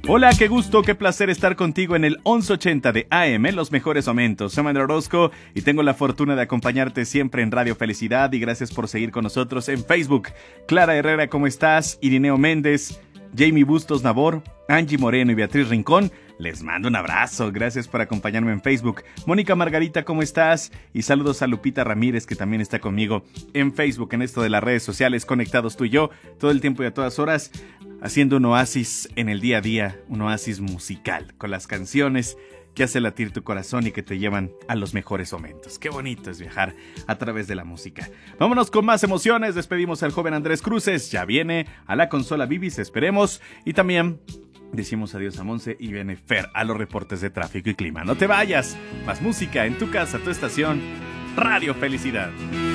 Hola, qué gusto, qué placer estar contigo en el 1180 de AM, Los Mejores Momentos. Soy Manuel Orozco y tengo la fortuna de acompañarte siempre en Radio Felicidad, y gracias por seguir con nosotros en Facebook. Clara Herrera, ¿cómo estás? Irineo Méndez, Jamie Bustos Nabor, Angie Moreno y Beatriz Rincón, les mando un abrazo, gracias por acompañarme en Facebook. Mónica Margarita, ¿cómo estás? Y saludos a Lupita Ramírez, que también está conmigo en Facebook, en esto de las redes sociales, conectados tú y yo, todo el tiempo y a todas horas, haciendo un oasis en el día a día, un oasis musical, con las canciones que hace latir tu corazón y que te llevan a los mejores momentos. Qué bonito es viajar a través de la música. Vámonos con más emociones, despedimos al joven Andrés Cruces, ya viene a la consola Bibis, esperemos, y también decimos adiós a Monse y viene Fer a los reportes de tráfico y clima. No te vayas, más música en tu casa, tu estación, Radio Felicidad.